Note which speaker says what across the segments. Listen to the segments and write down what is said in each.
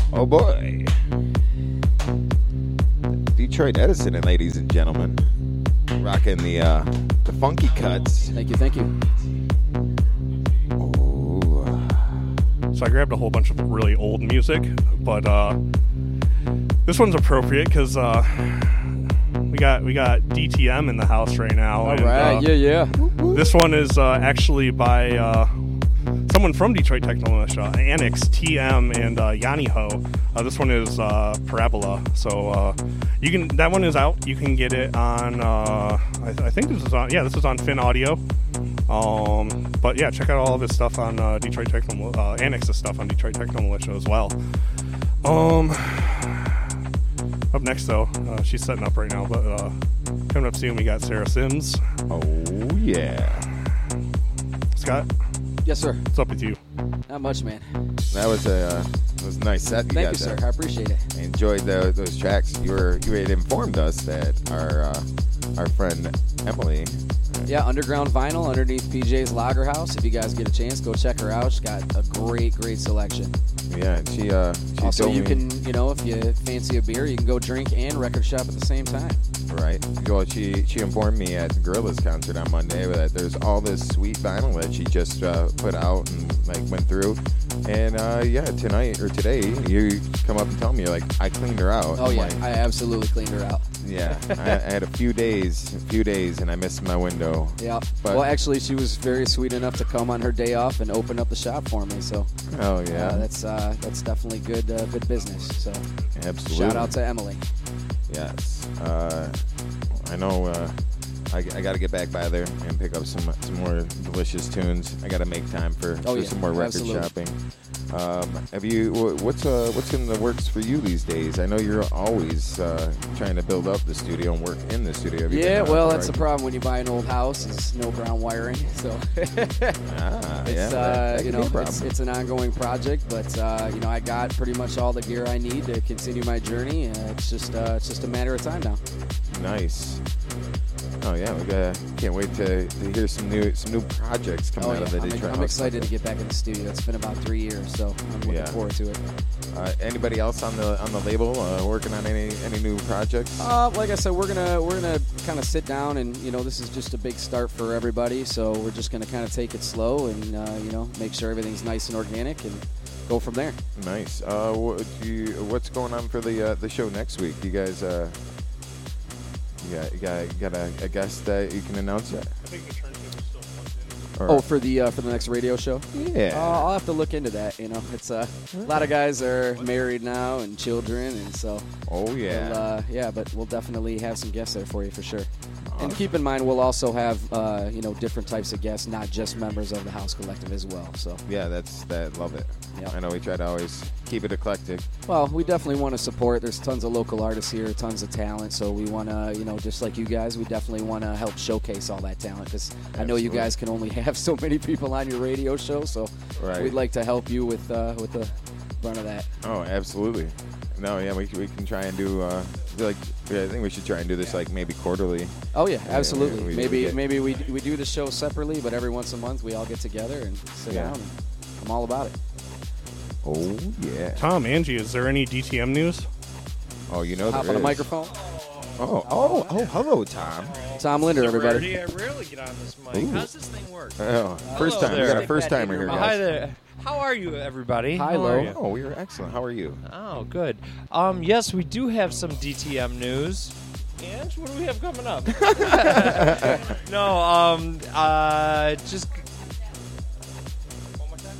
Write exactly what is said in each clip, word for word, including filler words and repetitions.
Speaker 1: Oh boy. Detroit Edison, and ladies and gentlemen, rocking the uh, the funky cuts.
Speaker 2: Thank you, thank you.
Speaker 1: Oh.
Speaker 3: So I grabbed a whole bunch of really old music, but uh, this one's appropriate because uh, we got we got D T M in the house right now.
Speaker 2: All
Speaker 3: and,
Speaker 2: right,
Speaker 3: uh,
Speaker 2: yeah, yeah.
Speaker 3: This one is uh, actually by uh, someone from Detroit Techno Militia, Annex, T M, and uh, Yanni Ho. Uh, this one is uh, Parabola. So uh, you can that one is out. You can get it on. Uh, I, I think this is on. Yeah, this is on Fin Audio. Um, but yeah, check out all of his stuff on uh, Detroit Techno. Uh, Annex's stuff on Detroit Techno Militia as well. Um, up next though, uh, she's setting up right now. But uh, coming up soon, we got Sarah Sims.
Speaker 1: Oh yeah.
Speaker 3: Scott.
Speaker 2: Yes, sir.
Speaker 3: What's up with you?
Speaker 2: Not much, man.
Speaker 1: That was a uh, that was a nice set. You
Speaker 2: Thank
Speaker 1: got
Speaker 2: you, sir.
Speaker 1: there.
Speaker 2: I appreciate it.
Speaker 1: I enjoyed the, those tracks. You were you had informed us that our uh, our friend Emily.
Speaker 2: Yeah, Underground Vinyl underneath P J's Lager House. If you guys get a chance, go check her out. She's got a great, great selection.
Speaker 1: Yeah, she uh she
Speaker 2: also,
Speaker 1: told
Speaker 2: you
Speaker 1: me,
Speaker 2: can, you know, if you fancy a beer, you can go drink and record shop at the same time.
Speaker 1: Right. Well, she she informed me at the Gorillaz concert on Monday that there's all this sweet vinyl that she just uh, put out and like went through. And uh, yeah, tonight or today, you come up and tell me, you're like, I cleaned her out.
Speaker 2: Oh
Speaker 1: I'm
Speaker 2: yeah,
Speaker 1: like,
Speaker 2: I absolutely cleaned her out.
Speaker 1: Yeah, I, I had a few days, a few days, and I missed my window.
Speaker 2: Yeah.
Speaker 1: But,
Speaker 2: well, actually, she was very sweet enough to come on her day off and open up the shop for me. So.
Speaker 1: Oh yeah.
Speaker 2: Uh, that's uh, that's definitely good uh, good business. So.
Speaker 1: Absolutely.
Speaker 2: Shout out to Emily.
Speaker 1: Yes. Uh, I know. Uh, I, I got to get back by there and pick up some some more delicious tunes. I got to make time for,
Speaker 2: oh,
Speaker 1: for
Speaker 2: yeah,
Speaker 1: some more record
Speaker 2: absolutely.
Speaker 1: shopping. Um, have you? What's uh, what's in the works for you these days? I know you're always uh, trying to build up the studio and work in the studio. Have you
Speaker 2: Yeah,
Speaker 1: been, uh,
Speaker 2: well, that's the
Speaker 1: right?
Speaker 2: problem when you buy an old house. It's no ground wiring, so
Speaker 1: ah,
Speaker 2: it's
Speaker 1: yeah, that,
Speaker 2: uh,
Speaker 1: that
Speaker 2: you
Speaker 1: can be
Speaker 2: know
Speaker 1: a problem.
Speaker 2: it's, it's an ongoing project. But uh, you know, I got pretty much all the gear I need to continue my journey. And it's just uh, it's just a matter of time now.
Speaker 1: Nice. Oh yeah, we got. Can't wait to, to hear some new some new projects coming
Speaker 2: Oh,
Speaker 1: out
Speaker 2: yeah.
Speaker 1: of the
Speaker 2: I'm,
Speaker 1: Detroit.
Speaker 2: I'm excited to get back in the studio. It's been about three years, so I'm looking
Speaker 1: Yeah.
Speaker 2: forward to it.
Speaker 1: Uh, anybody else on the on the label uh, working on any any new projects?
Speaker 2: Uh, like I said, we're gonna we're gonna kind of sit down, and you know, this is just a big start for everybody. So we're just gonna kind of take it slow, and uh, you know, make sure everything's nice and organic, and go from there.
Speaker 1: Nice. Uh, what do you, what's going on for the uh, the show next week? You guys, uh, you got you got, you got a, a guest that you can announce yet?
Speaker 3: I think the turntable's still plugged in.
Speaker 1: Or,
Speaker 2: Oh, for the uh, for the next radio show.
Speaker 1: yeah.
Speaker 2: Uh, I'll have to look into that. You know, it's uh, a lot of guys are married now and children, and so
Speaker 1: oh yeah.
Speaker 2: we'll, uh, yeah. But we'll definitely have some guests there for you for sure. And
Speaker 1: Awesome.
Speaker 2: keep in mind, we'll also have uh, you know, different types of guests, not just members of the House Collective as well. So
Speaker 1: Yeah, that's that. Love it.
Speaker 2: Yeah.
Speaker 1: I know we try to always keep it eclectic.
Speaker 2: well, we definitely want to support. There's tons of local artists here, tons of talent. So we want to, you know, just like you guys, we definitely want to help showcase all that talent, because I know you
Speaker 1: Absolutely.
Speaker 2: guys can only have so many people on your radio show. So
Speaker 1: Right.
Speaker 2: we'd like to help you with uh, with the run of that.
Speaker 1: Oh, absolutely. No, yeah, we we can try and do uh, like yeah, I think we should try and do this like maybe quarterly.
Speaker 2: Oh yeah, absolutely.
Speaker 1: we- we
Speaker 2: maybe
Speaker 1: get-
Speaker 2: maybe we we do the show separately, but every once a month we all get together and sit
Speaker 1: Yeah.
Speaker 2: down. And I'm all about it.
Speaker 1: Oh yeah.
Speaker 3: Tom, Angie, is there any D T M news?
Speaker 1: Oh, you know
Speaker 2: Hop
Speaker 1: there
Speaker 2: on the
Speaker 1: is.
Speaker 2: microphone.
Speaker 1: Oh, oh, oh, hello, Tom.
Speaker 2: Tom Linder,
Speaker 4: It's a
Speaker 2: everybody.
Speaker 4: rarity. I rarely get on this mic.
Speaker 1: Ooh.
Speaker 4: How's this thing work?
Speaker 1: Oh, first
Speaker 4: Hello
Speaker 1: time. We
Speaker 4: there.
Speaker 1: got a first timer here,
Speaker 4: Oh, hi
Speaker 1: guys.
Speaker 4: there. How are you, everybody?
Speaker 2: Hi,
Speaker 4: How
Speaker 2: Lo.
Speaker 4: are you?
Speaker 1: Oh, we are excellent. How are you?
Speaker 4: Oh, good. Um, yes, we do have some D T M news. And what do we have coming up? no, um, uh, just one more time.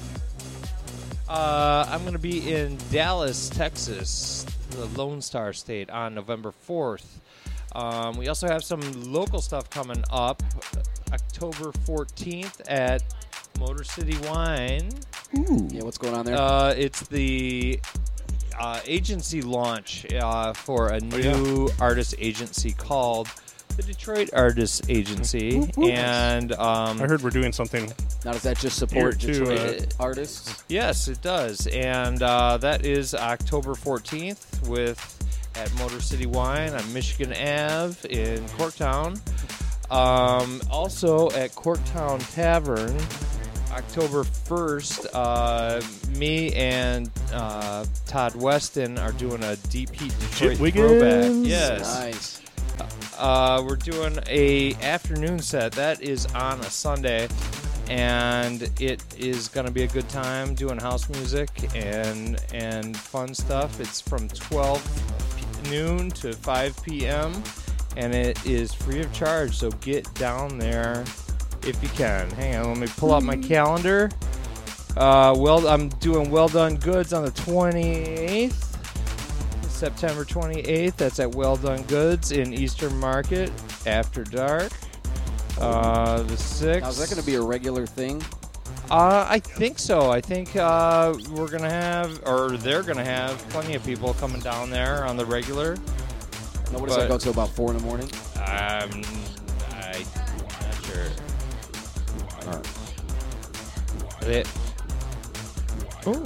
Speaker 4: Uh, I'm going to be in Dallas, Texas, the Lone Star State, on November fourth. Um, we also have some local stuff coming up, October fourteenth at Motor City Wine.
Speaker 1: Ooh.
Speaker 2: Yeah, what's going on there?
Speaker 4: Uh, it's the uh, agency launch uh, for a new artist agency called the Detroit Artist Agency, and um,
Speaker 3: I heard we're doing something.
Speaker 2: now, does that just support
Speaker 3: here too,
Speaker 2: Detroit artists?
Speaker 4: yes, it does, and uh, that is October fourteenth with at Motor City Wine on Michigan Avenue in Corktown. Um, also at Corktown Tavern October first, uh, me and uh, Todd Weston are doing a Deep Heat Detroit
Speaker 3: Shit
Speaker 4: throwback.
Speaker 3: Wiggins.
Speaker 4: Yes.
Speaker 2: Nice.
Speaker 4: Uh, we're doing a afternoon set. That is on a Sunday, and it is going to be a good time doing house music and and fun stuff. It's from twelve noon to five p.m., and it is free of charge, so get down there if you can. Hang on, let me pull out my calendar. Uh, well, I'm doing Well Done Goods on the twenty-eighth. September twenty-eighth. That's at Well Done Goods in Eastern Market after dark. Uh, the sixth.
Speaker 2: Now, is that going to be a regular thing?
Speaker 4: Uh, I think so. I think uh, we're going to have, or they're going to have, plenty of people coming down there on the regular.
Speaker 2: No, what does that go to, about four in the morning?
Speaker 4: Um, I'm not sure.
Speaker 1: Uh,
Speaker 4: It,
Speaker 1: oh.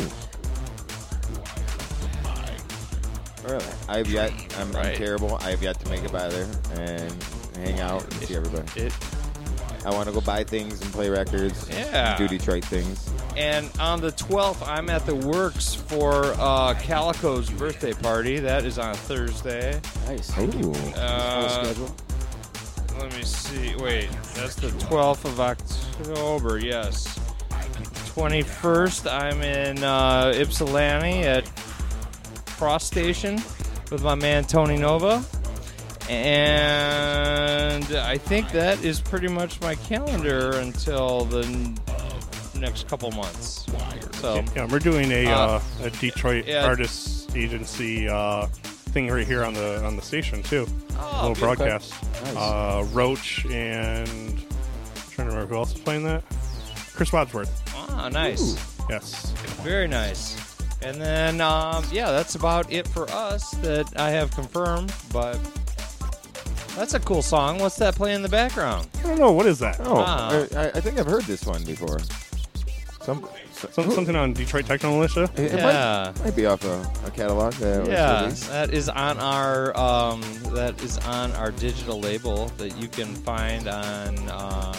Speaker 1: Really? I've yet. I'm,
Speaker 4: Right.
Speaker 1: I'm terrible. I have yet to make it by there and hang out and see everybody.
Speaker 4: it,
Speaker 1: I want to go buy things and play records.
Speaker 4: Yeah.
Speaker 1: And do Detroit things.
Speaker 4: and on the twelfth, I'm at the Works for uh, Calico's birthday party. That is on Thursday.
Speaker 2: Nice.
Speaker 1: Ooh.
Speaker 2: Full
Speaker 4: Uh,
Speaker 2: schedule.
Speaker 4: Let me see. Wait, that's the twelfth of October. Yes. twenty-first, I'm in uh, Ypsilanti at Cross Station with my man Tony Nova. And I think that is pretty much my calendar until the n- next couple months. So,
Speaker 3: Yeah, we're doing a,
Speaker 4: Uh,
Speaker 3: uh, a Detroit
Speaker 4: yeah.
Speaker 3: artists agency uh, thing right here on the on the station too.
Speaker 4: Oh,
Speaker 3: a little
Speaker 4: beautiful.
Speaker 3: broadcast.
Speaker 2: Nice.
Speaker 3: Uh, Roach and I'm trying to remember who else is playing that. Chris Wadsworth.
Speaker 4: ah, nice.
Speaker 3: Yes.
Speaker 4: Very nice. And then, um, yeah, that's about it for us that I have confirmed. But that's a cool song. What's that playing in the background?
Speaker 3: I don't know what is that.
Speaker 1: Oh,
Speaker 4: Ah.
Speaker 1: I, I think I've heard this one before. Some,
Speaker 3: Some, something on Detroit Techno Militia.
Speaker 1: It, it
Speaker 4: Yeah.
Speaker 1: might, might be off a, a catalog that was
Speaker 4: Yeah,
Speaker 1: released.
Speaker 4: that is on our um, that is on our digital label that you can find on uh,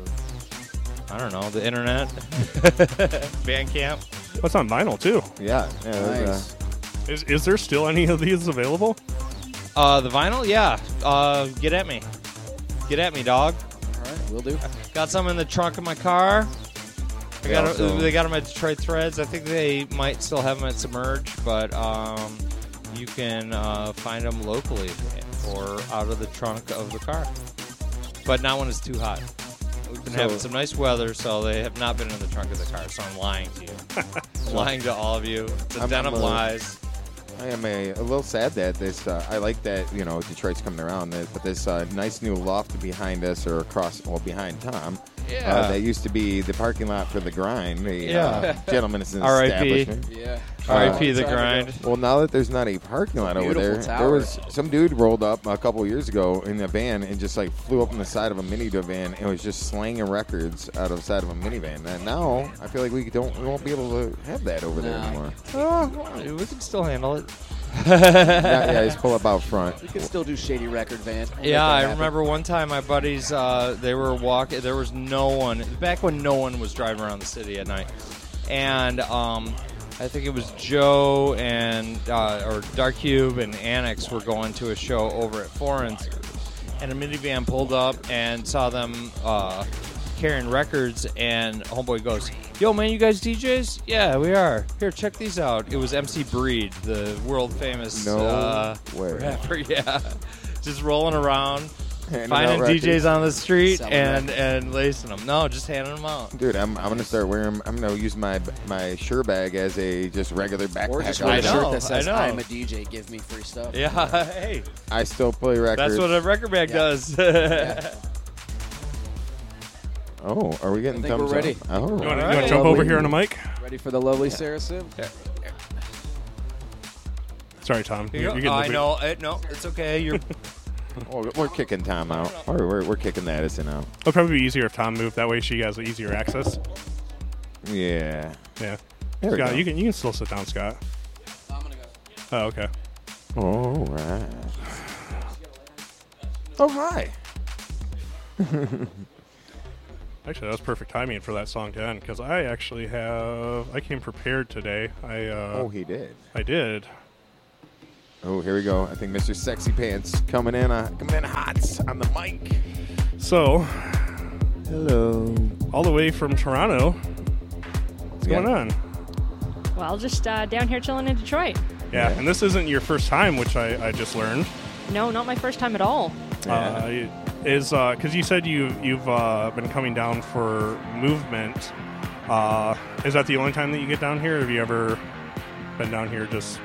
Speaker 4: I don't know, the internet, Bandcamp.
Speaker 3: What's on vinyl too?
Speaker 1: Yeah. yeah there's,
Speaker 2: Nice.
Speaker 1: uh,
Speaker 3: Is is there still any of these available?
Speaker 4: Uh, the vinyl, yeah. Uh, get at me, get at me, dog.
Speaker 2: All right, will do.
Speaker 4: Got some in the trunk of my car. I
Speaker 1: They
Speaker 4: got
Speaker 1: also-
Speaker 4: they got them at Detroit Threads. I think they might still have them at Submerge, but um, you can uh, find them locally or out of the trunk of the car. But not when it's too hot. We've been
Speaker 1: So-
Speaker 4: having some nice weather, so they have not been in the trunk of the car. So I'm lying to you, lying to all of you. It's a
Speaker 1: I'm-
Speaker 4: den
Speaker 1: I'm
Speaker 4: of
Speaker 1: a-
Speaker 4: lies.
Speaker 1: I am a, a little sad that this. Uh, I like that you know Detroit's coming around, that, but this uh, nice new loft behind us, or across, well, behind Tom.
Speaker 4: Yeah.
Speaker 1: Uh, that used to be the parking lot for the Grind. The
Speaker 4: Yeah.
Speaker 1: uh, gentleman's
Speaker 4: R I P.
Speaker 1: establishment.
Speaker 2: Yeah.
Speaker 4: R I P
Speaker 1: Uh,
Speaker 4: the
Speaker 2: Time
Speaker 4: grind.
Speaker 2: ago.
Speaker 1: Well, now that there's not a parking lot over
Speaker 2: Beautiful
Speaker 1: there,
Speaker 2: tower.
Speaker 1: there was some dude rolled up a couple years ago in a van and just like flew up on the side of a minivan and was just slanging records out of the side of a minivan. And now I feel like we don't, we won't be able to have that over there
Speaker 2: No.
Speaker 1: anymore.
Speaker 4: Oh, we can still handle it.
Speaker 1: yeah, yeah, just pull up out front.
Speaker 2: We can still do Shady Record Van. We'll make
Speaker 4: Yeah,
Speaker 2: that
Speaker 4: I
Speaker 2: happen.
Speaker 4: remember one time my buddies, uh, they were walking. There was no one back when no one was driving around the city at night, and um, I think it was Joe and uh, or Dark Cube and Annex were going to a show over at Foreign's, and a minivan pulled up and saw them uh, carrying records, and homeboy goes, "Yo, man, you guys D Js? Yeah, we are. Here, check these out." It was M C Breed, the world famous
Speaker 1: No
Speaker 4: uh,
Speaker 1: way.
Speaker 4: rapper. Yeah, just rolling around,
Speaker 1: Handing
Speaker 4: finding
Speaker 1: out
Speaker 4: D Js
Speaker 1: records.
Speaker 4: on the street
Speaker 2: Selling
Speaker 4: and and lacing them. No, just handing them out.
Speaker 1: Dude, I'm, I'm gonna start wearing. I'm gonna use my my sure bag as a just regular backpack.
Speaker 2: Or just
Speaker 1: out
Speaker 2: wear a
Speaker 4: I
Speaker 1: there.
Speaker 4: know,
Speaker 2: shirt that says,
Speaker 4: I know.
Speaker 2: I'm a D J, give me free stuff.
Speaker 4: Yeah, hey,
Speaker 1: I still play records.
Speaker 4: that's what a record bag
Speaker 2: Yeah.
Speaker 4: does.
Speaker 2: Yeah.
Speaker 1: Oh, are we getting
Speaker 2: I think
Speaker 1: thumbs
Speaker 2: we're ready.
Speaker 1: up? Oh,
Speaker 3: You want to
Speaker 4: Alright.
Speaker 3: jump over
Speaker 2: Lovely.
Speaker 3: here on the mic?
Speaker 2: Ready for the lovely Sarah Sim?
Speaker 3: Sorry, Tom.
Speaker 4: Here
Speaker 3: You're,
Speaker 4: you
Speaker 3: you're
Speaker 4: go.
Speaker 3: getting
Speaker 4: I
Speaker 3: the big-
Speaker 4: know. It, no, it's okay. You're
Speaker 1: Oh, we're kicking Tom out. We're, we're, we're kicking Addison out.
Speaker 3: It'll probably be easier if Tom moved. That way she has easier access.
Speaker 1: Yeah.
Speaker 3: Yeah.
Speaker 1: There we
Speaker 3: Scott,
Speaker 1: go.
Speaker 3: you can you can still sit down, Scott.
Speaker 2: I'm going to go.
Speaker 3: Oh, okay.
Speaker 1: All right. Oh, hi.
Speaker 3: Actually, that was perfect timing for that song to end because I actually have. I came prepared today. I uh,
Speaker 1: Oh, he did.
Speaker 3: I did.
Speaker 1: Oh, here we go. I think Mister Sexy Pants coming in, uh, coming in hot on the mic.
Speaker 3: So,
Speaker 1: hello,
Speaker 3: all the way from Toronto. What's
Speaker 1: Yeah.
Speaker 3: going on?
Speaker 5: Well, just uh, down here chilling in Detroit.
Speaker 3: Yeah,
Speaker 1: Yeah.
Speaker 3: and this isn't your first time, which I, I just learned.
Speaker 5: No, not my first time at all.
Speaker 3: Uh, is because you said you you've uh, been coming down for movement. Uh, is that the only time that you get down here? Or have you ever been down here just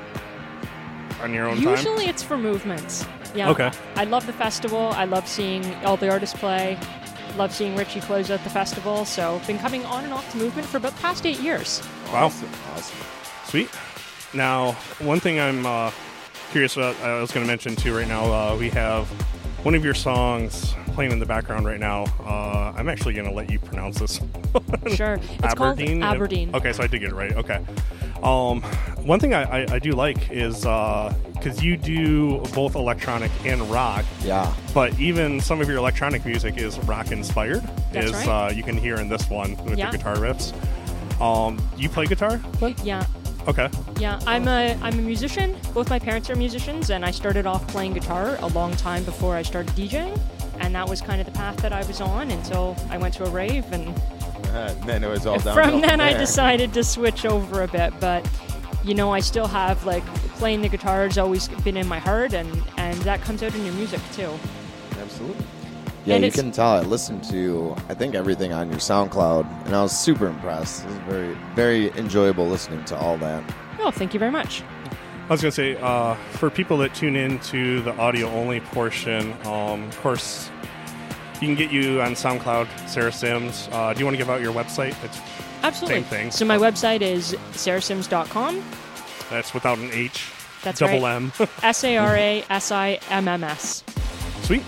Speaker 3: on your own time?
Speaker 5: Usually it's for movements. Yeah.
Speaker 3: Okay.
Speaker 5: I love the festival. I love seeing all the artists play. Love seeing Richie close out the festival. So been coming on and off to movement for about the past eight years.
Speaker 3: Wow.
Speaker 1: Awesome, awesome.
Speaker 3: Sweet. Now, one thing I'm uh, curious about, I was going to mention too right now, uh, we have one of your songs playing in the background right now. Uh, I'm actually going to let you pronounce this.
Speaker 5: Sure. It's
Speaker 3: Aberdeen?
Speaker 5: called Aberdeen.
Speaker 3: Okay, so I did get it right. Okay. Um, one thing I, I, I do like is because you do both electronic and rock,
Speaker 6: Yeah.
Speaker 3: but even some of your electronic music is rock inspired.
Speaker 5: That's
Speaker 3: is
Speaker 5: right.
Speaker 3: uh, you can hear in this one with
Speaker 5: Yeah.
Speaker 3: the guitar riffs. Um, you play guitar? Clint?
Speaker 5: Yeah.
Speaker 3: Okay.
Speaker 5: Yeah, I'm a I'm a musician. Both my parents are musicians, and I started off playing guitar a long time before I started DJing, and that was kind of the path that I was on until I went to a rave, and
Speaker 1: Uh, then it was all downhill
Speaker 5: from then I
Speaker 1: there.
Speaker 5: decided to switch over a bit. But you know, I still have like playing the guitar has always been in my heart, and and that comes out in your music too.
Speaker 1: Absolutely.
Speaker 6: Yeah,
Speaker 5: And
Speaker 6: you
Speaker 5: it's-
Speaker 6: can tell. I listened to, I think, everything on your SoundCloud, and I was super impressed. It was very, very enjoyable listening to all that.
Speaker 5: Oh, thank you very much.
Speaker 3: I was going to say, uh, for people that tune in to the audio-only portion, um, of course, you can get you on SoundCloud, Sarah Sims. Uh, do you want to give out your website? It's
Speaker 5: Absolutely.
Speaker 3: Same thing.
Speaker 5: So my website is sarah sims dot com.
Speaker 3: That's without an H.
Speaker 5: That's
Speaker 3: double
Speaker 5: right.
Speaker 3: M.
Speaker 5: S A R A S I M M S.
Speaker 3: Sweet.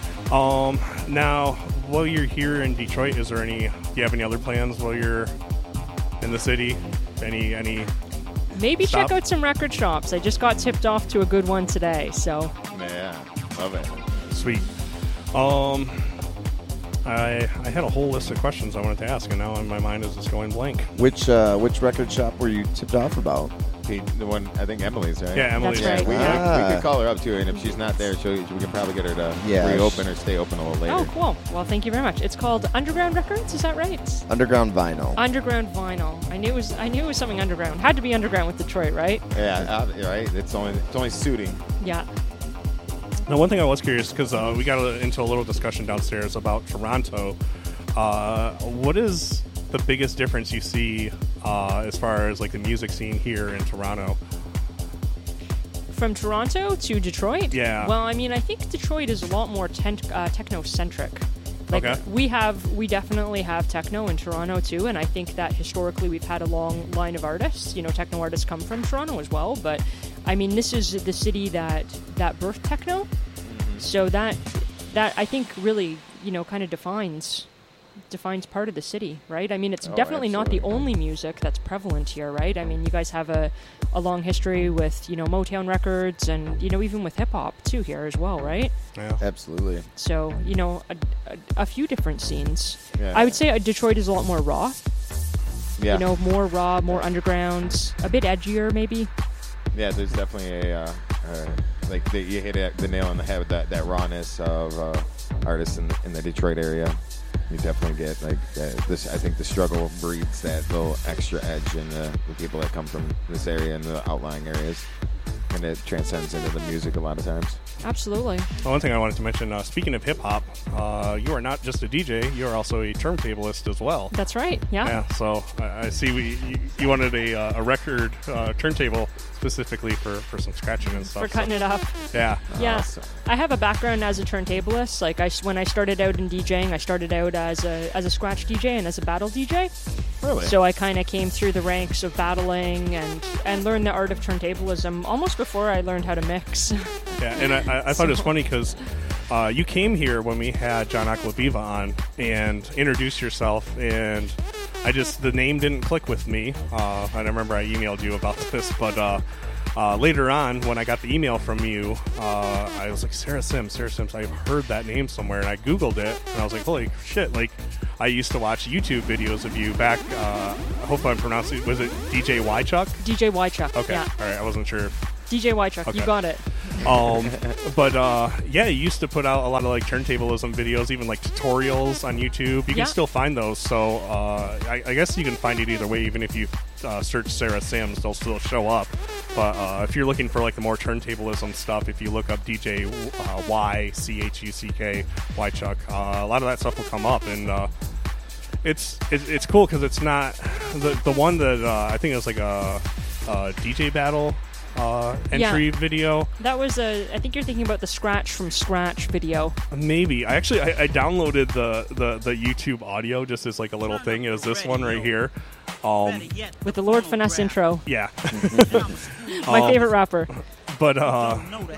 Speaker 3: Um, now, while you're here in Detroit, is there any? Do you have any other plans while you're in the city? Any? Any?
Speaker 5: Maybe
Speaker 3: Stop.
Speaker 5: check out some record shops. I just got tipped off to a good one today. So
Speaker 1: Yeah, love it.
Speaker 3: Sweet. Um, I I had a whole list of questions I wanted to ask, and now my mind is just going blank.
Speaker 6: Which uh, which record shop were you tipped off about?
Speaker 1: The, the one, I think Emily's, right?
Speaker 3: Yeah, Emily's.
Speaker 5: That's right.
Speaker 1: We,
Speaker 6: Ah.
Speaker 1: could, we could call her up too, and if she's not there, she'll, we can probably get her to
Speaker 6: Yeah.
Speaker 1: reopen or stay open a little later.
Speaker 5: Oh, cool. Well, thank you very much. It's called Underground Records. Is that right?
Speaker 6: Underground Vinyl.
Speaker 5: Underground Vinyl. I knew it was. I knew it was something underground. Had to be underground with Detroit, right?
Speaker 1: Yeah, uh, right. It's only it's only suiting.
Speaker 5: Yeah.
Speaker 3: Now, one thing I was curious because uh, we got a, into a little discussion downstairs about Toronto. Uh, what is the biggest difference you see uh, as far as like the music scene here in Toronto?
Speaker 5: From Toronto to Detroit.
Speaker 3: Yeah.
Speaker 5: Well, I mean, I think Detroit is a lot more ten- uh, techno-centric. Like
Speaker 3: Okay.
Speaker 5: we have, we definitely have techno in Toronto too, and I think that historically we've had a long line of artists. You know, techno artists come from Toronto as well. But I mean, this is the city that that birthed techno, so that that I think really, you know, kind of defines defines part of the city, right? I mean, it's
Speaker 1: Oh,
Speaker 5: definitely not the
Speaker 1: absolutely.
Speaker 5: only music that's prevalent here, right? I mean, you guys have a, a long history with, you know, Motown records and, you know, even with hip hop too here as well, right?
Speaker 3: Yeah.
Speaker 6: Absolutely.
Speaker 5: So, you know, a, a, a few different scenes.
Speaker 1: Yeah.
Speaker 5: I would say uh, Detroit is a lot more raw,
Speaker 1: Yeah.
Speaker 5: you know, more raw, more underground, a bit edgier maybe.
Speaker 1: Yeah, there's definitely a uh, uh, like the, you hit it, the nail on the head with that, that rawness of uh, artists in, in the Detroit area. You definitely get like uh, this. I think the struggle breeds that little extra edge in the, the people that come from this area and the outlying areas, and it transcends into the music a lot of times.
Speaker 5: Absolutely.
Speaker 3: Well, one thing I wanted to mention, uh, speaking of hip hop, uh, you are not just a D J; you are also a turntablist as well.
Speaker 5: That's right. Yeah.
Speaker 3: Yeah, so I, I see we you, you wanted a uh, a record uh, turntable specifically for, for some scratching and stuff.
Speaker 5: For cutting it up.
Speaker 3: Yeah.
Speaker 5: Yeah,
Speaker 1: Awesome.
Speaker 5: I have a background as a turntablist. Like I, s- when I started out in DJing, I started out as a as a scratch D J and as a battle D J.
Speaker 1: Really?
Speaker 5: So I kind of came through the ranks of battling and and learned the art of turntablism almost before I learned how to mix.
Speaker 3: Yeah, and I, I, I thought it was funny because uh, you came here when we had John Aquaviva on and introduced yourself, and I just the name didn't click with me. Uh, and I remember I emailed you about this, but uh, uh, later on when I got the email from you, uh, I was like, Sarah Sims, Sarah Sims. I've heard that name somewhere, and I googled it, and I was like, holy shit! Like I used to watch YouTube videos of you back. Uh, I hope I'm pronouncing. Was it D J Wychuck?
Speaker 5: D J Wychuck.
Speaker 3: Okay.
Speaker 5: Yeah.
Speaker 3: All right. I wasn't sure.
Speaker 5: D J Wychuck.
Speaker 3: Okay.
Speaker 5: You got it.
Speaker 3: Um, but uh, yeah, you used to put out a lot of like turntablism videos, even like tutorials on YouTube. You
Speaker 5: Yeah.
Speaker 3: can still find those. So uh, I, I guess you can find it either way. Even if you uh, search Sarah Sims, they'll still show up. But uh, if you're looking for like the more turntablism stuff, if you look up D J uh, Y C H U C K Wychuck, uh, a lot of that stuff will come up, and uh, it's it's, it's cool because it's not the the one that uh, I think it was like a, a D J battle. Uh, entry
Speaker 5: Yeah.
Speaker 3: video.
Speaker 5: That was a. I think you're thinking about the Scratch from Scratch video.
Speaker 3: Maybe I actually I, I downloaded the, the the YouTube audio just as like a little thing. It was this one right here. Um,
Speaker 5: With the Lord Finesse intro.
Speaker 3: yeah.
Speaker 5: My
Speaker 3: Um,
Speaker 5: favorite rapper.
Speaker 3: But uh,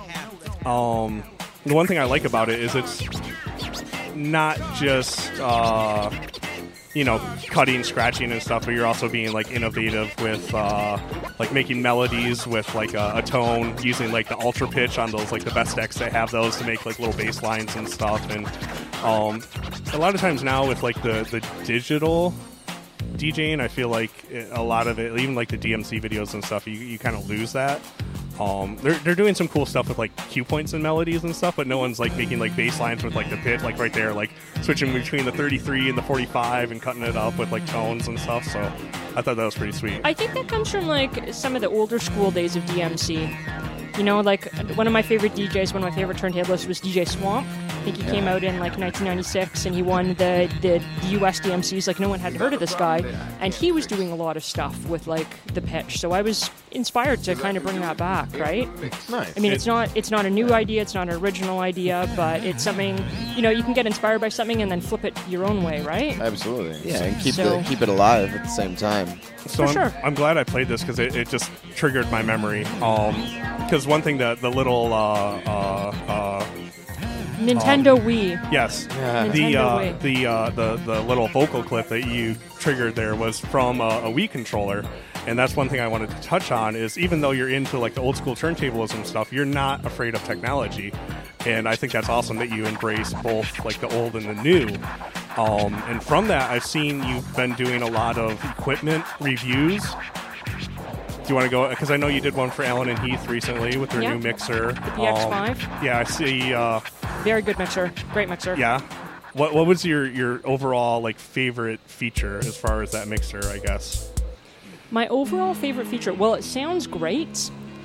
Speaker 3: um, the one thing I like about it is it's not just uh, you know, cutting, scratching, and stuff, but you're also being like innovative with uh, like making melodies with like a, a tone, using like the ultra pitch on those like the best decks that have those to make like little bass lines and stuff. And um, a lot of times now with like the the digital DJing, I feel like it, a lot of it, even like the D M C videos and stuff, you, you kind of lose that. Um, they're, they're doing some cool stuff with like cue points and melodies and stuff, but no one's like making like bass lines with like the pit, like right there, like switching between the thirty-three and the forty-five and cutting it up with like tones and stuff. So I thought that was pretty sweet.
Speaker 5: I think that comes from like some of the older school days of D M C. You know, like one of my favorite D Js, one of my favorite turntablists was D J Swamp. I think he came out in like nineteen ninety-six and he won the, the U S D M Cs. Like no one had heard of this guy. And he was doing a lot of stuff with like the pitch. So I was inspired to kind of bring that back, right?
Speaker 6: Nice.
Speaker 5: I mean, it's not it's not a new idea, it's not an original idea, but it's something, you know, you can get inspired by something and then flip it your own way, right?
Speaker 6: Absolutely. Yeah, and keep
Speaker 5: So-
Speaker 6: the, keep it alive at the same time.
Speaker 3: So
Speaker 5: For
Speaker 3: I'm,
Speaker 5: sure.
Speaker 3: I'm glad I played this because it, it just triggered my memory. Because one thing that the little uh, uh, uh,
Speaker 5: Nintendo Wii.
Speaker 3: yes,
Speaker 6: Yeah.
Speaker 3: the
Speaker 5: Nintendo
Speaker 3: uh,
Speaker 5: Wii.
Speaker 3: the uh, the the little vocal clip that you triggered there was from a, a Wii controller, and that's one thing I wanted to touch on. Is even though you're into like the old school turntablism stuff, you're not afraid of technology, and I think that's awesome that you embrace both like the old and the new. Um, and from that, I've seen you've been doing a lot of equipment reviews. Do you want to go? Because I know you did one for Allen and Heath recently with their
Speaker 5: Yeah.
Speaker 3: new mixer.
Speaker 5: The P X five.
Speaker 3: Um, yeah, I see. Uh,
Speaker 5: Very good mixer. Great mixer.
Speaker 3: yeah. What What was your, your overall like favorite feature as far as that mixer? I guess.
Speaker 5: My overall favorite feature, well, it sounds great.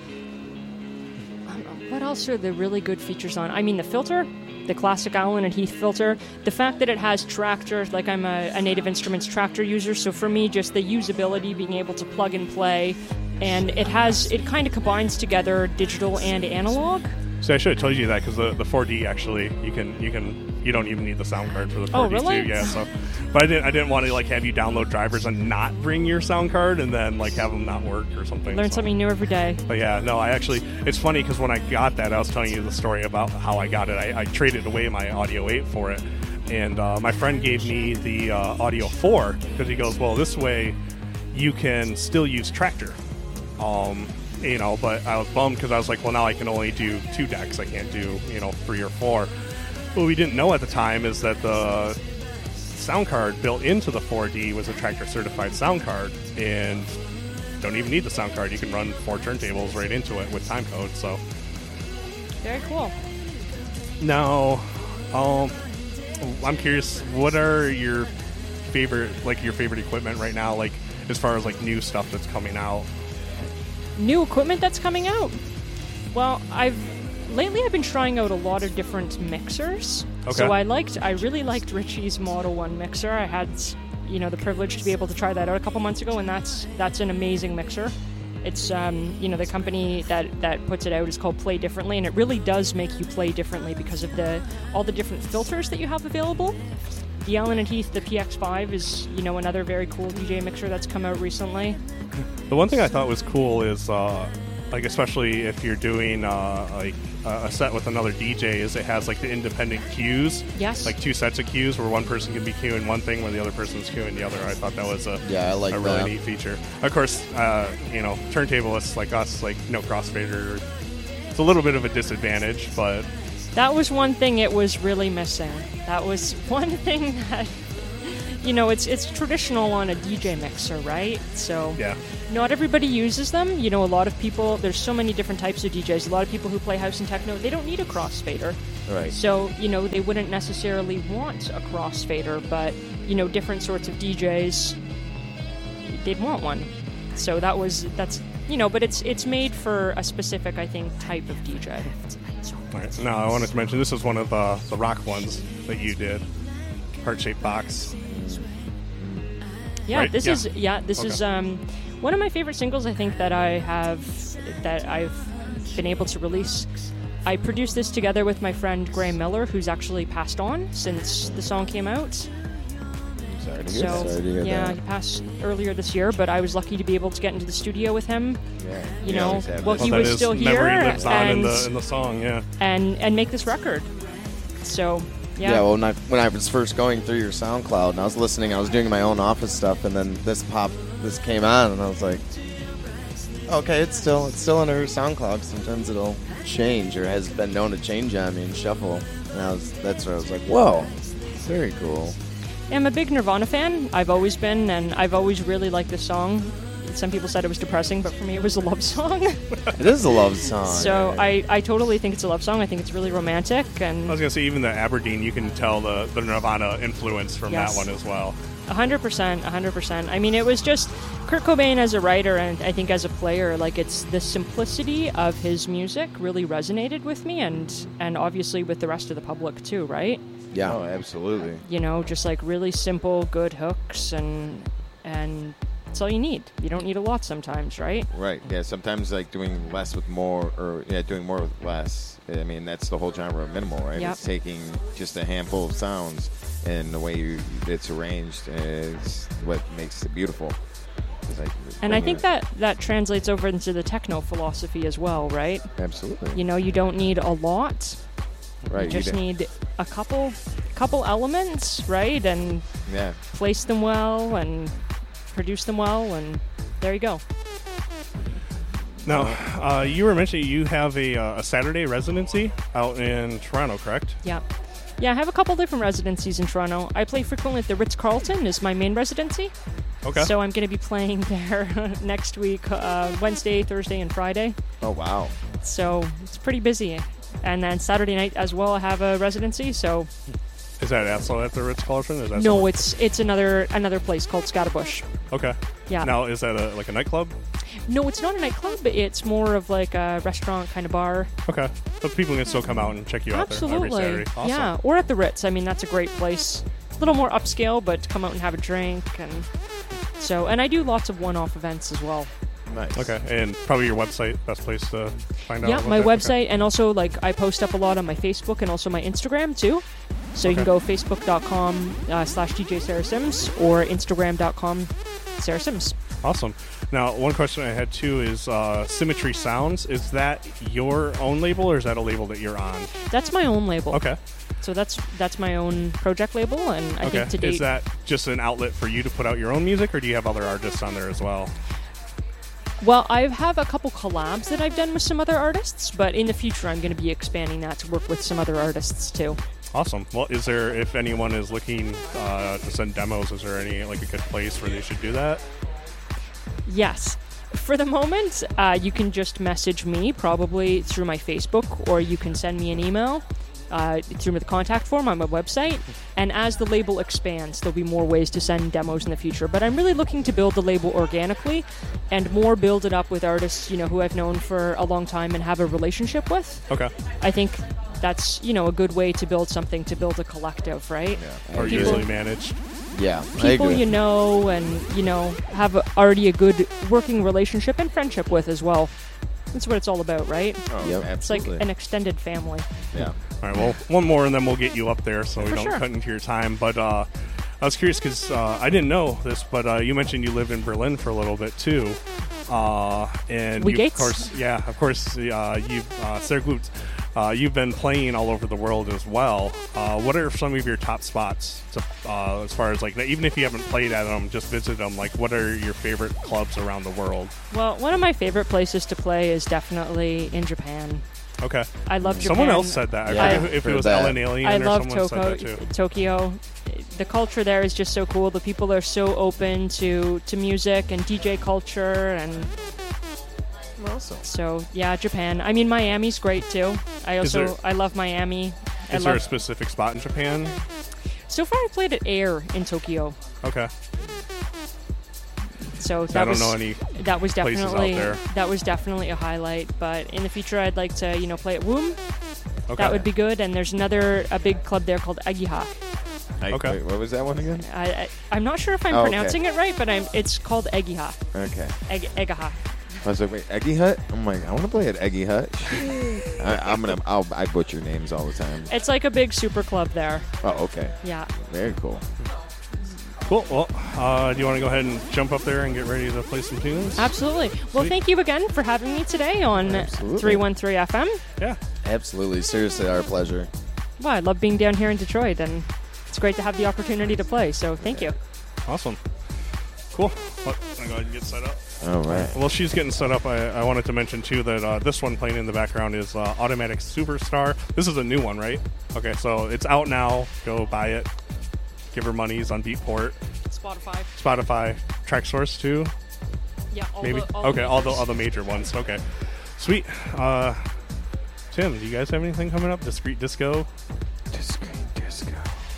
Speaker 5: Um, what else are the really good features on? I mean, the filter, the classic Allen and Heath filter. The fact that it has tractor, like I'm a, a Native Instruments tractor user, so for me, just the usability, being able to plug and play, and it has, it kind of combines together digital and analog.
Speaker 3: So I should have told you that because the, the four D actually you can you can you don't even need the sound card for the four D
Speaker 5: Oh, really?
Speaker 3: too. Yeah. So, but I didn't I didn't want to like have you download drivers and not bring your sound card and then like have them not work or something.
Speaker 5: Learn
Speaker 3: so.
Speaker 5: something new every day.
Speaker 3: But yeah, no, I actually, it's funny because when I got that, I was telling you the story about how I got it. I, I traded away my Audio eight for it. And uh, my friend gave me the uh, Audio four because he goes, well, this way you can still use Tractor. Um, you know, but I was bummed because I was like, well, now I can only do two decks. I can't do, you know, three or four. What we didn't know at the time is that the sound card built into the four D was a Tractor certified sound card. And don't even need the sound card. You can run four turntables right into it with timecode. So
Speaker 5: Very cool.
Speaker 3: now, um, I'm curious, what are your favorite, like your favorite equipment right now, like as far as like new stuff that's coming out?
Speaker 5: New equipment that's coming out. Well, I've lately I've been trying out a lot of different mixers.
Speaker 3: Okay.
Speaker 5: So I liked, I really liked Richie's Model One mixer. I had, you know, the privilege to be able to try that out a couple months ago, and that's that's an amazing mixer. It's, um, you know, the company that that puts it out is called Play Differently, and it really does make you play differently because of the all the different filters that you have available. The Allen and Heath, the P X five is, you know, another very cool D J mixer that's come out recently.
Speaker 3: The one thing I thought was cool is, uh, like, especially if you're doing uh, like a set with another D J, is it has like the independent cues.
Speaker 5: Yes.
Speaker 3: Like two sets of cues where one person can be cueing one thing where the other person's cueing the other. I thought that was a
Speaker 6: Yeah, I like
Speaker 3: a really
Speaker 6: that.
Speaker 3: neat feature. Of course, uh, you know, turntablists like us, like no crossfader. It's a little bit of a disadvantage, but
Speaker 5: That was one thing it was really missing. That was one thing that, you know, it's it's traditional on a D J mixer, right? So
Speaker 3: Yeah.
Speaker 5: not everybody uses them. You know, a lot of people, there's so many different types of D Js. A lot of people who play house and techno, they don't need a crossfader.
Speaker 6: Right.
Speaker 5: So, you know, they wouldn't necessarily want a crossfader, but, you know, different sorts of D Js, they'd want one. So that was, that's, you know, but it's it's made for a specific, I think, type of D J.
Speaker 3: All right. Now, I wanted to mention this is one of uh, the rock ones that you did. Heart-shaped box.
Speaker 5: Yeah,
Speaker 3: Right,
Speaker 5: this
Speaker 3: yeah.
Speaker 5: is yeah, this
Speaker 3: Okay.
Speaker 5: is um, one of my favorite singles. I think that I have that I've been able to release. I produced this together with my friend Graham Miller, who's actually passed on since the song came out.
Speaker 6: Sorry to
Speaker 5: So
Speaker 6: hear, sorry to hear
Speaker 5: yeah,
Speaker 6: that.
Speaker 5: he passed earlier this year, but I was lucky to be able to get into the studio with him.
Speaker 6: Yeah.
Speaker 5: You
Speaker 1: Yeah,
Speaker 5: know,
Speaker 1: exactly.
Speaker 5: well, he
Speaker 3: Well, that
Speaker 5: was
Speaker 3: is
Speaker 5: still here
Speaker 3: memory lives on in
Speaker 5: and
Speaker 3: the in the song. Yeah.
Speaker 5: and and make this record. So yeah,
Speaker 6: Yeah, well, when I, when I was first going through your SoundCloud and I was listening, I was doing my own office stuff, and then this pop, this came on, and I was like, okay, it's still it's still under SoundCloud. Sometimes it'll change, or has been known to change on me and shuffle. And I was that's where I was like, whoa, very cool.
Speaker 5: I'm a big Nirvana fan. I've always been, and I've always really liked this song. Some people said it was depressing, but for me it was a love song.
Speaker 6: It is a love song.
Speaker 5: So I, I totally think it's a love song. I think it's really romantic,
Speaker 3: I
Speaker 5: and
Speaker 3: was gonna say even the Aberdeen, you can tell the, the Nirvana influence from
Speaker 5: Yes.
Speaker 3: that one as well.
Speaker 5: one hundred percent, one hundred percent. I mean, it was just Kurt Cobain as a writer, and I think as a player, like, it's the simplicity of his music really resonated with me, and and obviously with the rest of the public too, right?
Speaker 6: yeah.
Speaker 1: Oh, absolutely.
Speaker 5: You know, just like really simple, good hooks, and and that's all you need. You don't need a lot sometimes, right?
Speaker 1: Right. Yeah. Sometimes like doing less with more, or yeah, doing more with less. I mean, that's the whole genre of minimal, right?
Speaker 5: Yep.
Speaker 1: It's taking just a handful of sounds, and the way you, it's arranged is what makes it beautiful. It's like-
Speaker 5: And I think that that translates over into the techno philosophy as well, right?
Speaker 1: absolutely.
Speaker 5: You know, you don't need a lot.
Speaker 1: right.
Speaker 5: You just
Speaker 1: don't-
Speaker 5: need a couple couple elements, right? And
Speaker 1: Yeah.
Speaker 5: place them well and produce them well, and there you go.
Speaker 3: Now, uh, you were mentioning you have a, uh, a Saturday residency out in Toronto, correct?
Speaker 5: Yeah. Yeah, I have a couple different residencies in Toronto. I play frequently at the Ritz-Carlton is my main residency.
Speaker 3: Okay.
Speaker 5: So I'm going to be playing there next week, uh, Wednesday, Thursday, and Friday.
Speaker 6: Oh wow.
Speaker 5: So it's pretty busy. And then Saturday night as well, I have a residency. So
Speaker 3: Is that also at the Ritz-Carlton? Is that
Speaker 5: no,
Speaker 3: somewhere-
Speaker 5: it's it's another another place called Scottibush.
Speaker 3: Okay.
Speaker 5: Yeah.
Speaker 3: Now, is that a, like a nightclub?
Speaker 5: No, it's not a nightclub. It's more of like a restaurant kind of bar.
Speaker 3: Okay. But people can still come out and check you out there every
Speaker 5: Absolutely.
Speaker 3: Saturday. Awesome.
Speaker 5: Yeah, or at the Ritz. I mean, that's a great place. A little more upscale, but to come out and have a drink, and so and I do lots of one-off events as well.
Speaker 1: Nice.
Speaker 3: Okay. And probably your website, best place to find out
Speaker 5: Yeah,
Speaker 3: about
Speaker 5: my
Speaker 3: that?
Speaker 5: website,
Speaker 3: Okay.
Speaker 5: and also like I post up a lot on my Facebook and also my Instagram too. So you can go facebook.com uh, slash DJ Sarah Sims or instagram.com Sarah Sims.
Speaker 3: Awesome. Now, one question I had too is uh, Symmetry Sounds. Is that your own label, or is that a label that you're on?
Speaker 5: That's my own label.
Speaker 3: Okay.
Speaker 5: So that's that's my own project label, and I
Speaker 3: okay.
Speaker 5: think to date
Speaker 3: Is that just an outlet for you to put out your own music, or do you have other artists on there as well?
Speaker 5: Well, I have a couple collabs that I've done with some other artists, but in the future I'm going to be expanding that to work with some other artists too.
Speaker 3: Awesome. Well, is there, if anyone is looking uh, to send demos, is there any like a good place where they should do that?
Speaker 5: Yes. For the moment, uh, you can just message me, probably through my Facebook, or you can send me an email uh, through the contact form on my website. And as the label expands, there'll be more ways to send demos in the future. But I'm really looking to build the label organically and more build it up with artists, you know, who I've known for a long time and have a relationship with.
Speaker 3: Okay.
Speaker 5: I think that's, you know, a good way to build something, to build a collective, right?
Speaker 3: Or
Speaker 5: People-
Speaker 3: usually managed.
Speaker 6: Yeah. I
Speaker 5: People
Speaker 6: agree.
Speaker 5: you know and, you know, have a, already a good working relationship and friendship with as well. That's what it's all about, right?
Speaker 1: Oh,
Speaker 6: Yep.
Speaker 5: It's like
Speaker 1: absolutely.
Speaker 5: an extended family.
Speaker 1: yeah.
Speaker 3: All right, well, one more and then we'll get you up there so we
Speaker 5: For
Speaker 3: don't
Speaker 5: sure.
Speaker 3: cut into your time. But uh, I was curious because uh, I didn't know this, but uh, you mentioned you lived in Berlin for a little bit too. Uh, and
Speaker 5: We
Speaker 3: you,
Speaker 5: Gates?
Speaker 3: of course, yeah, of course, uh, you, uh, Sarah Glutz, uh, you've been playing all over the world as well. Uh, what are some of your top spots to, uh, as far as like, even if you haven't played at them, just visit them? Like, what are your favorite clubs around the world?
Speaker 5: Well, one of my favorite places to play is definitely in Japan.
Speaker 3: Okay.
Speaker 5: I love Japan.
Speaker 3: Someone else said that.
Speaker 6: Yeah,
Speaker 3: I forget if it
Speaker 6: heard
Speaker 3: was
Speaker 6: that.
Speaker 3: Ellen Alien
Speaker 5: I
Speaker 3: or
Speaker 5: love
Speaker 3: someone
Speaker 5: Toko-
Speaker 3: said that too.
Speaker 5: Tokyo. the culture there is just so cool. The people are so open to, to music and D J culture, and
Speaker 6: Awesome.
Speaker 5: so yeah, Japan. I mean, Miami's great too. I
Speaker 3: Is
Speaker 5: also
Speaker 3: there-
Speaker 5: I love Miami. I
Speaker 3: Is there a
Speaker 5: love,
Speaker 3: specific spot in Japan?
Speaker 5: so far, I played at Air in Tokyo.
Speaker 3: Okay.
Speaker 5: So
Speaker 3: So
Speaker 5: that
Speaker 3: I don't
Speaker 5: was
Speaker 3: know any.
Speaker 5: that was
Speaker 3: places out
Speaker 5: definitely
Speaker 3: there.
Speaker 5: that was definitely a highlight. But in the future, I'd like to you know play at Woom.
Speaker 3: Okay.
Speaker 5: That would be good. And there's another a big club there called Agiha.
Speaker 1: I,
Speaker 3: Okay.
Speaker 1: wait, what was that one again?
Speaker 5: I, I I'm not sure if I'm
Speaker 1: Oh, okay.
Speaker 5: pronouncing it right, but I'm it's called Agiha.
Speaker 1: Okay.
Speaker 5: Eg- Egaha.
Speaker 1: I was like, wait, Eggy Hut? I'm like, I want to play at Eggy Hut. I, I'm gonna, I'll, I butcher names all the time.
Speaker 5: It's like a big super club there.
Speaker 1: Oh, okay.
Speaker 5: Yeah.
Speaker 1: Very cool.
Speaker 3: Cool. Well, uh, do you want to go ahead and jump up there and get ready to play some tunes?
Speaker 5: Absolutely. Well,
Speaker 3: Sweet.
Speaker 5: thank you again for having me today on
Speaker 1: Absolutely.
Speaker 5: three one three F M.
Speaker 3: Yeah.
Speaker 6: Absolutely. Seriously, our pleasure.
Speaker 5: Well, I love being down here in Detroit, and it's great to have the opportunity to play. So thank you.
Speaker 3: Awesome. Cool. Well, I'm gonna go ahead and get set up.
Speaker 1: All right.
Speaker 3: Well, she's getting set up. I, I wanted to mention too that uh, this one playing in the background is uh, Automatic Superstar. This is a new one, right? Okay, so it's out now. Go buy it. Give her monies on Beatport,
Speaker 5: Spotify.
Speaker 3: Spotify, TrackSource too.
Speaker 5: Yeah. All
Speaker 3: Maybe.
Speaker 5: The, all
Speaker 3: okay,
Speaker 5: the
Speaker 3: all the
Speaker 5: majors.
Speaker 3: all the major ones. Okay, sweet. Uh, Tim, do you guys have anything coming up? Discreet Disco.
Speaker 1: Disco, disco.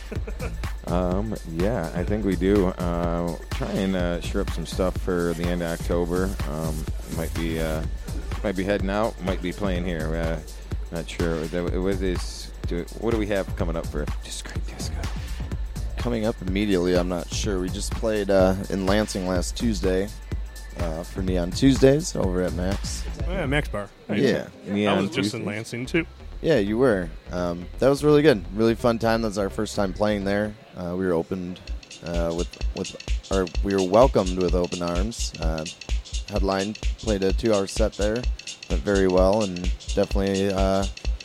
Speaker 1: um, yeah, I think we do. Uh, try and uh, shore up some stuff for the end of October. Um, might be, uh, might be heading out. Might be playing here. Uh, not sure. What is? Do, what do we have coming up for Discreet Disco?
Speaker 6: Coming up immediately, I'm not sure. We just played uh, in Lansing last Tuesday uh, for Neon Tuesdays over at Max.
Speaker 3: Oh, yeah, Max Bar. Nice.
Speaker 6: Yeah.
Speaker 3: I
Speaker 1: Neon
Speaker 3: was just in
Speaker 1: Tuesdays?
Speaker 3: Lansing too.
Speaker 6: Yeah, you were. Um, that was really good. Really fun time. That's our first time playing there. Uh, we were opened uh, with with, or we were welcomed with open arms. Uh, headline played a two-hour set there. Went very well, and definitely uh,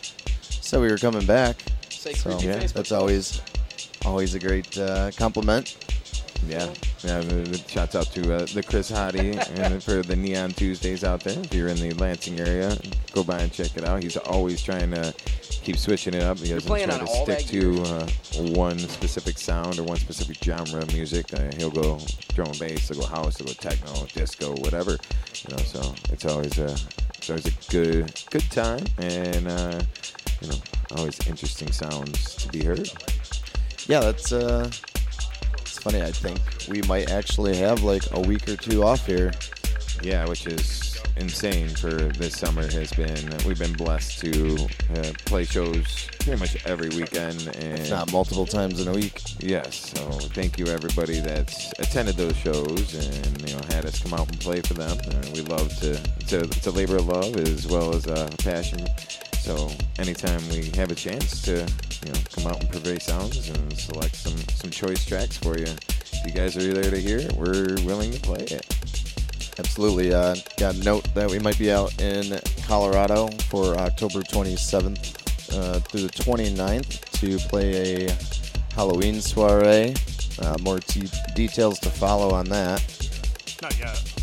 Speaker 6: said we were coming back.
Speaker 2: Say
Speaker 6: So
Speaker 2: creepy
Speaker 6: yeah,
Speaker 2: Facebook
Speaker 6: that's
Speaker 2: posts.
Speaker 6: always always a great uh, compliment.
Speaker 1: Yeah, yeah. the- the- Shouts out to uh, the Chris Hottie and for the Neon Tuesdays out there. If you're in the Lansing area, go by and check it out. He's always trying to keep switching it up. He doesn't
Speaker 2: playing
Speaker 1: try
Speaker 2: on
Speaker 1: to
Speaker 2: all
Speaker 1: stick
Speaker 2: that
Speaker 1: to uh, one specific sound or one specific genre of music. Uh, he'll go drum and bass, he'll go house, he'll go techno, disco, whatever. You know, so it's always a it's always a good good time and uh, you know always interesting sounds to be heard.
Speaker 6: Yeah, that's uh, it's funny. I think we might actually have like a week or two off here.
Speaker 1: Yeah, which is insane for this summer. Has been we've been blessed to uh, play shows pretty much every weekend, and
Speaker 6: If not multiple times in a week.
Speaker 1: yes. So thank you everybody that's attended those shows and you know had us come out and play for them. Uh, we love to. It's a, it's a labor of love as well as a passion. So anytime we have a chance to you know come out and purvey sounds and select some some choice tracks for you, if you guys are there to hear it, we're willing to play it.
Speaker 6: Absolutely. Uh, got a note that we might be out in Colorado for October twenty-seventh uh, through the twenty-ninth to play a Halloween soiree. Uh, more t- details to follow on that.
Speaker 3: Not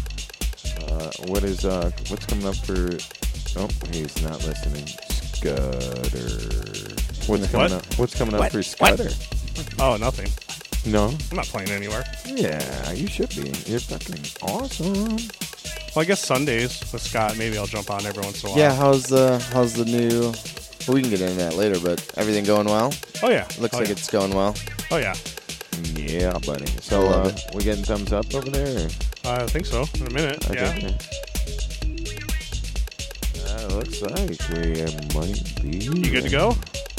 Speaker 3: yet.
Speaker 1: Uh, what is uh what's coming up for? Oh, he's not listening. Scudder. What's coming
Speaker 3: What?
Speaker 1: up? What's coming up for Scudder?
Speaker 3: Oh, nothing.
Speaker 1: No.
Speaker 3: I'm not playing anywhere.
Speaker 1: Yeah, you should be. You're fucking awesome.
Speaker 3: Well, I guess Sundays with Scott. Maybe I'll jump on every once in a while.
Speaker 6: Yeah, how's the how's the new? Well, we can get into that later, but everything going well?
Speaker 3: Oh yeah.
Speaker 6: Looks
Speaker 3: oh,
Speaker 6: like
Speaker 3: yeah.
Speaker 6: it's going well.
Speaker 3: Oh yeah.
Speaker 1: Yeah, buddy. So
Speaker 6: I love
Speaker 1: uh,
Speaker 6: it.
Speaker 1: we getting thumbs up over there? Or?
Speaker 3: I think so. In a minute.
Speaker 1: I
Speaker 3: yeah.
Speaker 1: think, uh, looks like we might be.
Speaker 3: You good to go?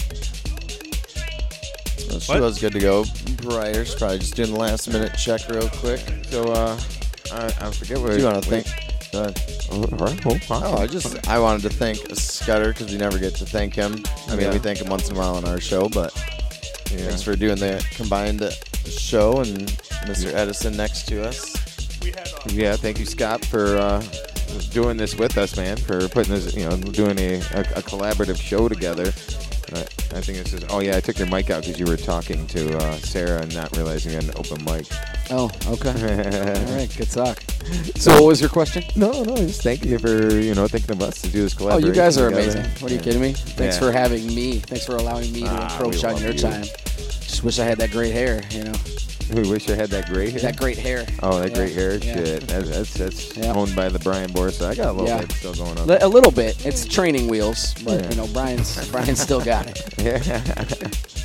Speaker 6: The
Speaker 3: What?
Speaker 6: show's good to go. Briar's probably just doing the last minute check real quick.
Speaker 1: So uh, I, I forget what.
Speaker 6: Do you want to
Speaker 1: wait.
Speaker 6: thank? Go ahead.
Speaker 1: Oh, all right. Oh,
Speaker 6: Oh, I just I wanted to thank Scudder because we never get to thank him. I mean,
Speaker 1: Yeah.
Speaker 6: we thank him once in a while on our show, but
Speaker 1: Yeah.
Speaker 6: thanks for doing the combined show and Mister Edison next to us.
Speaker 3: We had. Uh,
Speaker 1: Yeah, thank you, Scott, for uh, doing this with us, man. For putting this, you know, doing a, a, a collaborative show together. I, I think this is. Oh yeah, I took your mic out because you were talking to uh, Sarah and not realizing you had an open mic.
Speaker 2: Oh, okay. All right, good talk. So, what was your question?
Speaker 1: No, no, just thank you for you know thinking of us to do this
Speaker 2: Oh,
Speaker 1: collaboration.
Speaker 2: you guys are
Speaker 1: together.
Speaker 2: amazing. What are you
Speaker 1: Yeah.
Speaker 2: kidding me? Thanks
Speaker 1: Yeah.
Speaker 2: for having me. Thanks for allowing me to
Speaker 1: Ah,
Speaker 2: encroach
Speaker 1: we
Speaker 2: on
Speaker 1: love
Speaker 2: your
Speaker 1: you.
Speaker 2: time. Just wish I had that great hair, you know.
Speaker 1: We wish I had that gray hair.
Speaker 2: That great hair.
Speaker 1: Oh, that
Speaker 2: Yeah,
Speaker 1: great hair
Speaker 2: yeah.
Speaker 1: shit. That's that's, that's
Speaker 2: Yeah.
Speaker 1: owned by the Brian Borsa. I got a little
Speaker 2: Yeah.
Speaker 1: bit still going on.
Speaker 2: Li- A little bit. It's training wheels, but
Speaker 1: Yeah.
Speaker 2: you know, Brian's Brian's still got it.
Speaker 1: Yeah.